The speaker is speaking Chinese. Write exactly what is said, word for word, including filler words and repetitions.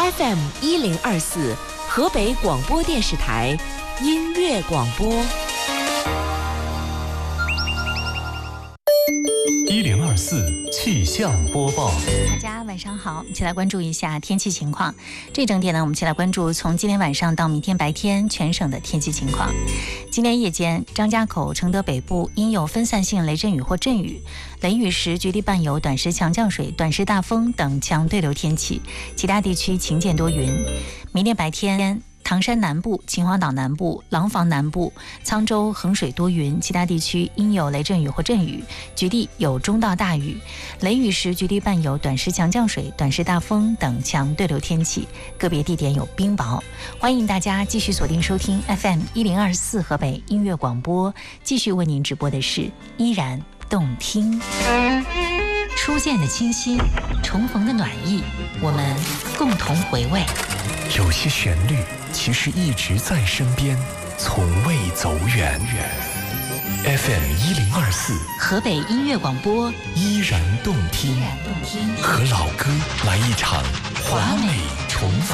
F M 一零二四河北广播电视台音乐广播。 一零二四气象播报， 大家晚上好，一起来关注一下天气情况。这整点呢，我们一起来关注从今天晚上到明天白天全省的天气情况。今天夜间，张家口、承德北部应有分散性雷阵雨或阵雨，雷雨时局地伴有短时强降水、短时大风等强对流天气，其他地区晴间多云。明天白天，唐山南部、秦皇岛南部、廊坊南部、沧州、衡水多云，其他地区应有雷阵雨或阵雨，局地有中到大雨。雷雨时局地伴有短时强降水、短时大风等强对流天气，个别地点有冰雹。欢迎大家继续锁定收听 F M 一零二四河北音乐广播，继续为您直播的是依然动听。初见的清新，重逢的暖意，我们共同回味。 有些旋律其实一直在身边，从未走远。F M 一零二四河北音乐广播， 依然动听，和老歌来一场华美重逢。